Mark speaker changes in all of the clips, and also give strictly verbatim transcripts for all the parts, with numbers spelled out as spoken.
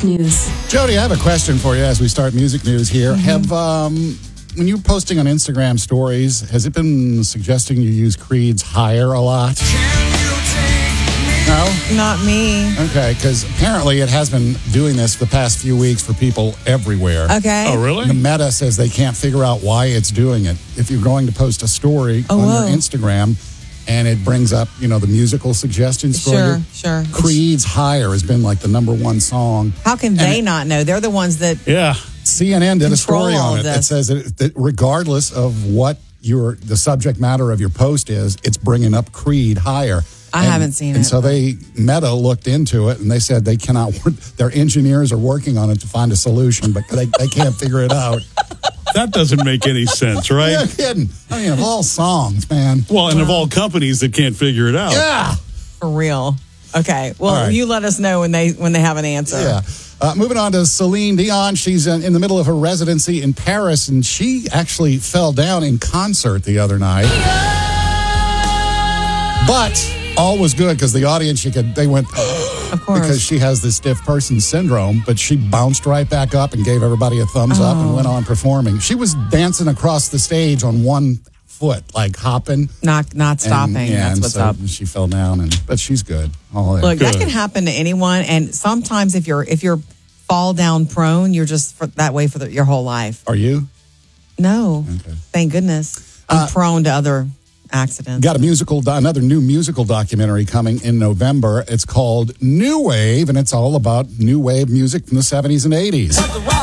Speaker 1: Music News.
Speaker 2: Jody, I have a question for you as we start music news here.
Speaker 1: Mm-hmm.
Speaker 2: Have, um, when you're posting on Instagram stories, has it been suggesting you use Creed's Higher a lot? No?
Speaker 3: Not me.
Speaker 2: Okay, because apparently it has been doing this the past few weeks for people everywhere.
Speaker 3: Okay.
Speaker 4: Oh, really?
Speaker 2: The Meta says they can't figure out why it's doing it. If you're going to post a story
Speaker 3: Oh,
Speaker 2: on
Speaker 3: whoa.
Speaker 2: your Instagram and it brings up, you know, the musical suggestions for
Speaker 3: Sure,
Speaker 2: you,
Speaker 3: sure.
Speaker 2: Creed's Higher has been like the number one song.
Speaker 3: How can they not know? They're the ones that
Speaker 4: Yeah.
Speaker 2: C N N did a
Speaker 3: Control
Speaker 2: story
Speaker 3: all
Speaker 2: on
Speaker 3: of
Speaker 2: it that
Speaker 3: this.
Speaker 2: says that, that regardless of what your the subject matter of your post is, it's bringing up Creed Higher.
Speaker 3: I
Speaker 2: And-
Speaker 3: haven't seen
Speaker 2: and
Speaker 3: it.
Speaker 2: so they, Meta looked into it, and they said they cannot, their engineers are working on it to find a solution, but they, they can't figure it out.
Speaker 4: That doesn't make any sense, right?
Speaker 2: You're kidding. I mean, of all songs, man.
Speaker 4: Well, and of all companies that can't figure it out.
Speaker 2: Yeah.
Speaker 3: for real. Okay. Well,
Speaker 2: All right.
Speaker 3: you let us know when they when they have an answer.
Speaker 2: Yeah. Uh, moving on to Celine Dion. She's in, in the middle of her residency in Paris, and she actually fell down in concert the other night. But all was good because the audience, she could, they went,
Speaker 3: Of course.
Speaker 2: because she has the stiff person syndrome, but she bounced right back up and gave everybody a thumbs up and went on performing. She was dancing across the stage on one foot, like hopping.
Speaker 3: Not not stopping.
Speaker 2: And, yeah,
Speaker 3: That's
Speaker 2: and
Speaker 3: what's
Speaker 2: so
Speaker 3: up.
Speaker 2: she fell down, and but she's good. All
Speaker 3: Look, that
Speaker 4: Good.
Speaker 3: can happen to anyone, and sometimes if you're if you're fall down prone, you're just for, that way for the, your whole life.
Speaker 2: Are you?
Speaker 3: No,
Speaker 2: Okay.
Speaker 3: thank goodness. I'm prone to other accidents.
Speaker 2: Got a musical, do- another new musical documentary coming in November. It's called New Wave, and it's all about new wave music from the seventies and eighties.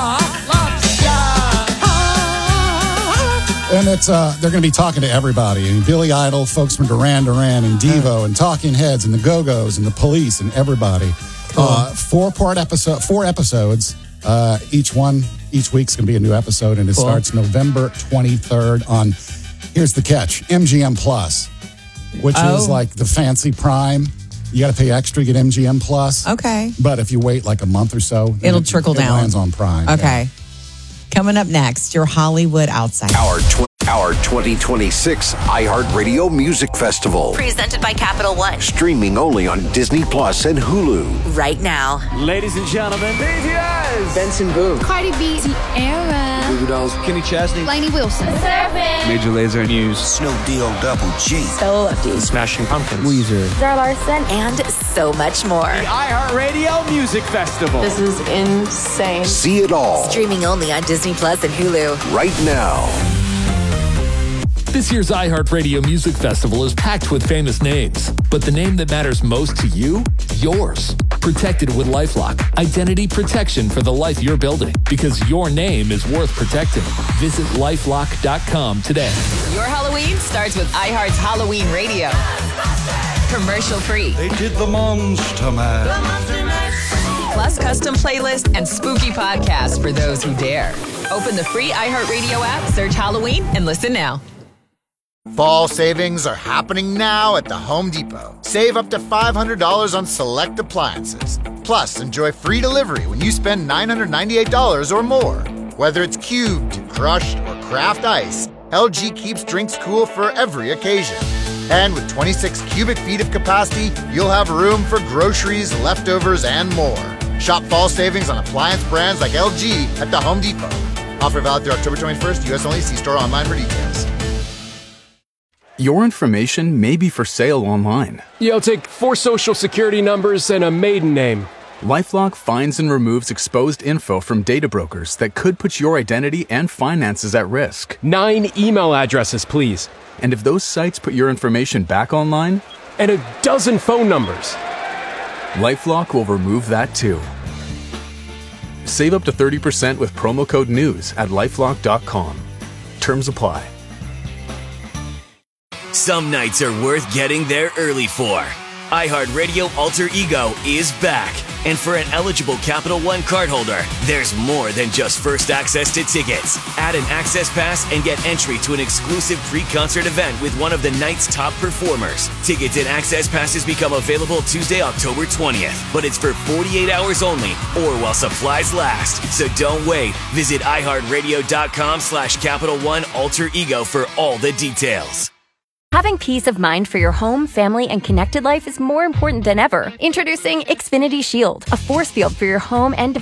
Speaker 2: And it's uh, they're going to be talking to everybody. I mean, Billy Idol, folks from Duran Duran and Devo and Talking Heads and the Go-Go's and the Police and everybody. Uh, four part episode, four episodes. Uh, each one, each week's going to be a new episode, and it
Speaker 3: Cool.
Speaker 2: starts November twenty-third on. Here's the catch: M G M Plus, which is
Speaker 3: Oh.
Speaker 2: like the fancy Prime. You got to pay extra to get M G M Plus.
Speaker 3: Okay.
Speaker 2: But if you wait like a month or so, then
Speaker 3: It'll
Speaker 2: it-
Speaker 3: trickle
Speaker 2: it
Speaker 3: down.
Speaker 2: lands on Prime.
Speaker 3: Okay. Coming up next, your Hollywood Outsider.
Speaker 5: Our tw- our twenty twenty-six iHeartRadio Music Festival.
Speaker 6: Presented by Capital One.
Speaker 5: Streaming only on Disney Plus and Hulu.
Speaker 6: Right now.
Speaker 7: Ladies and gentlemen, B T S, Benson Boone,
Speaker 8: Cardi B, Sierra,
Speaker 7: Goo Goo Dolls, Kenny Chesney,
Speaker 8: Lainey Wilson,
Speaker 7: Major Lazer, News,
Speaker 5: Snoop Deal Double G.
Speaker 7: Smashing Pumpkins, Weezer.
Speaker 6: Zara Larson. And so much more.
Speaker 7: The iHeartRadio Music Festival.
Speaker 1: This is insane.
Speaker 5: See it all
Speaker 6: Streaming only on Disney Plus and Hulu.
Speaker 5: right now.
Speaker 9: This year's iHeartRadio Music Festival is packed with famous names, but the name that matters most to you? Yours. Protected with LifeLock. Identity protection for the life you're building, because your name is worth protecting. Visit lifelock dot com today.
Speaker 10: Your Halloween starts with iHeart's Halloween Radio. Commercial free.
Speaker 11: They did the Monster Mash.
Speaker 10: Plus custom playlist and spooky podcasts for those who dare. Open the free iHeartRadio app, search Halloween, and listen now.
Speaker 12: Fall savings are happening now at the Home Depot. Save up to five hundred dollars on select appliances. Plus, enjoy free delivery when you spend nine hundred ninety-eight dollars or more. Whether it's cubed, crushed, or craft ice, L G keeps drinks cool for every occasion. And with twenty-six cubic feet of capacity, you'll have room for groceries, leftovers, and more. Shop fall savings on appliance brands like L G at the Home Depot. Offer valid through October twenty-first, U S only. See store online for details.
Speaker 13: Your information may be for sale online.
Speaker 14: Yo, take four social security numbers and a maiden name.
Speaker 13: LifeLock finds and removes exposed info from data brokers that could put your identity and finances at risk.
Speaker 14: Nine email addresses, please.
Speaker 13: And if those sites put your information back online,
Speaker 14: and a dozen phone numbers,
Speaker 13: LifeLock will remove that too. Save up to thirty percent with promo code NEWS at lifelock dot com. Terms apply.
Speaker 15: Some nights are worth getting there early for. iHeartRadio Alter Ego is back. And for an eligible Capital One cardholder, there's more than just first access to tickets. Add an access pass and get entry to an exclusive pre-concert event with one of the night's top performers. Tickets and access passes become available Tuesday, October twentieth, but it's for forty-eight hours only or while supplies last. So don't wait. Visit iHeartRadio.com slash Capital One Alter Ego for all the details.
Speaker 16: Having peace of mind for your home, family, and connected life is more important than ever. Introducing Xfinity Shield, a force field for your home and